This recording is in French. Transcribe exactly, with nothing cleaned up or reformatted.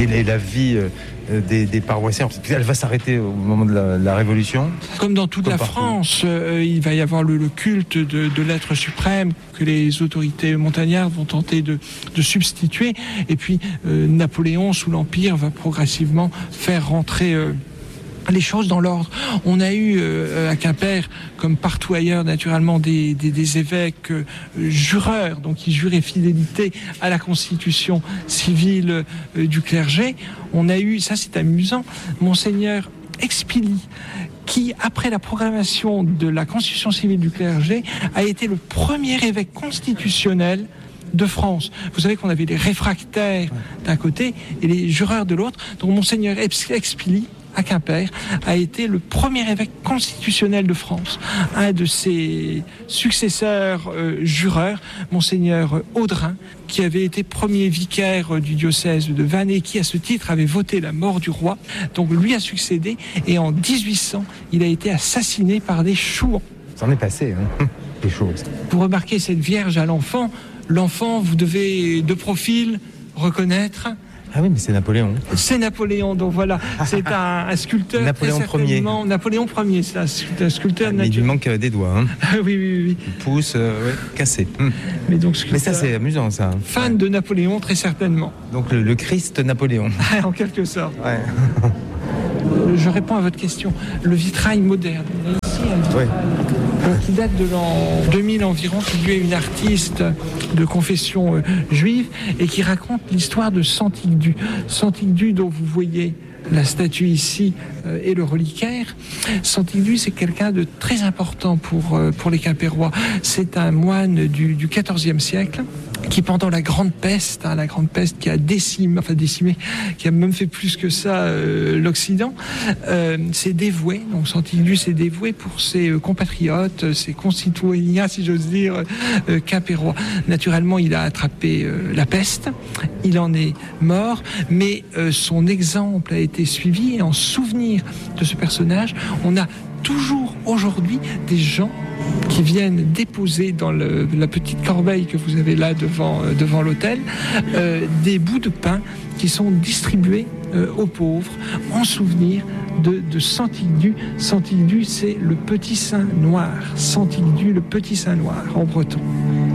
Et, et la vie euh, des, des paroissiens, elle va s'arrêter au moment de la, la Révolution. Comme dans toute Comme la partout. France, euh, il va y avoir le, le culte de, de l'être suprême que les autorités montagnardes vont tenter de, de substituer. Et puis euh, Napoléon, sous l'Empire, va progressivement faire rentrer euh, les choses dans l'ordre. On a eu euh, à Quimper, comme partout ailleurs naturellement, des, des, des évêques euh, jureurs, donc qui juraient fidélité à la constitution civile euh, du clergé. On a eu, ça c'est amusant, Monseigneur Expilly, qui, après la proclamation de la constitution civile du clergé, a été le premier évêque constitutionnel de France. Vous savez qu'on avait les réfractaires d'un côté et les jureurs de l'autre. Donc Monseigneur Expilly, à Quimper, a été le premier évêque constitutionnel de France. Un de ses successeurs euh, jureurs, Monseigneur Audrin, qui avait été premier vicaire du diocèse de Vannes et qui, à ce titre, avait voté la mort du roi. Donc lui a succédé et en dix-huit cents, il a été assassiné par des chouans. Ça en est passé, hein, des choses. Vous remarquez cette Vierge à l'enfant. L'enfant, vous devez, de profil, reconnaître... Ah oui, mais c'est Napoléon. C'est Napoléon, donc voilà, c'est un, un sculpteur. Napoléon Ier. Napoléon Ier, c'est un sculpteur ah, mais il lui manque des doigts. Hein. oui, oui, oui. Le pouce, euh, ouais, cassé. Hum. Mais, donc, mais ça, c'est amusant, ça. Fan ouais. de Napoléon, très certainement. Donc le, le Christ Napoléon. en quelque sorte. Ouais. Je réponds à votre question. Le vitrail moderne. Ici, un vitrail ouais. qui date de l'an deux mille environ, qui lui est une artiste de confession euh, juive et qui raconte l'histoire de Santigdu. Santigdu, dont vous voyez la statue ici euh, et le reliquaire. Santigdu, c'est quelqu'un de très important pour, euh, pour les Quimpérois. C'est un moine du, du quatorzième siècle qui, pendant la grande peste, hein, la grande peste qui a décimé, enfin décimé, qui a même fait plus que ça euh, l'Occident, euh, s'est dévoué. Donc Santigdu s'est dévoué pour ses euh, compatriotes, ses concitoyens, si j'ose dire, euh, quimpérois. Naturellement, il a attrapé euh, la peste, il en est mort, mais euh, son exemple a été suivi et en souvenir de ce personnage, on a toujours aujourd'hui des gens qui viennent déposer dans le, la petite corbeille que vous avez là devant, euh, devant l'hôtel euh, des bouts de pain qui sont distribués euh, aux pauvres en souvenir de, de Santigdu. Santigdu, c'est le petit saint noir. Santigdu, le petit saint noir en breton.